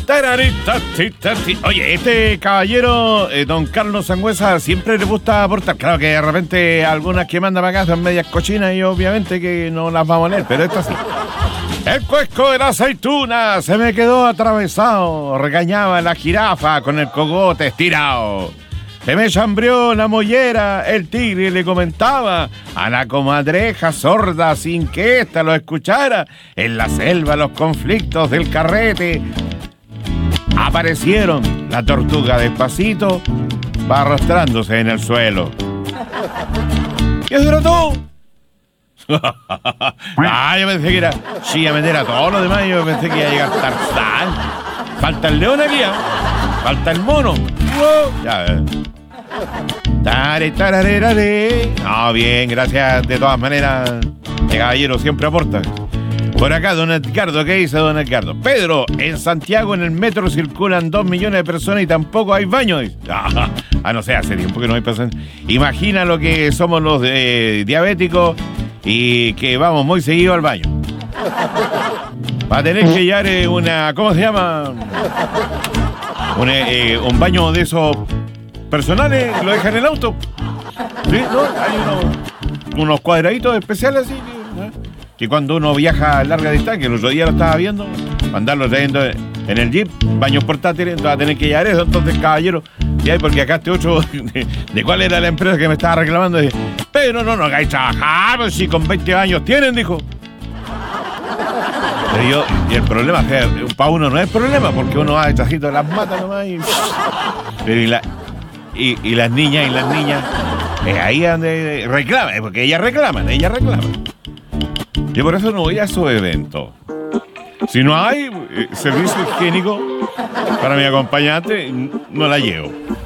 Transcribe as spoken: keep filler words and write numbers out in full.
Oye, este caballero, eh, don Carlos Sangüesa, siempre le gusta aportar. Claro que de repente algunas que manda para acá son medias cochinas y obviamente que no las vamos a leer, pero esta sí. El cuesco de la aceituna se me quedó atravesado, regañaba la jirafa con el cogote estirado. Se me chambrió la mollera, el tigre le comentaba a la comadreja sorda sin que ésta lo escuchara. En la selva los conflictos del carrete aparecieron. La tortuga despacito va arrastrándose en el suelo. ¿Y eso era todo? Ah, yo pensé que era Chía era todo lo demás. Yo pensé que iba a llegar Tarzán. Falta el león aquí, ¿eh? Falta el mono. Ya ves. Tare, tararerare. No, bien, gracias de todas maneras. El caballero siempre aporta. Por acá, don Edgardo, ¿qué dice don Edgardo? Pedro, en Santiago en el metro circulan dos millones de personas y tampoco hay baños. Ah, ah, no sé, hace tiempo que no hay personas. Imagina lo que somos los eh, diabéticos y que vamos muy seguido al baño. Va a tener que llevar eh, una, ¿cómo se llama? Un, eh, un baño de esos personales, lo dejan en el auto. ¿Sí? ¿No? Hay unos, unos cuadraditos especiales así. ¿No? Que cuando uno viaja a larga distancia, que el otro día lo estaba viendo, mandarlo trayendo en el jeep, baños portátiles, entonces va a tener que llevar eso. Entonces, caballero, y ahí porque acá este otro, de, de cuál era la empresa que me estaba reclamando, dice, pero no nos hagáis trabajar, pues si con veinte años tienen, dijo. Pero yo, y el problema es que para uno no es problema, porque uno va de trajito de las matas nomás y, pero y, la, y, y las niñas y las niñas, es ahí donde reclaman, porque ellas reclaman, ellas reclaman. Yo por eso no voy a esos eventos. Si no hay eh, servicio higiénico para mi acompañante, no la llevo.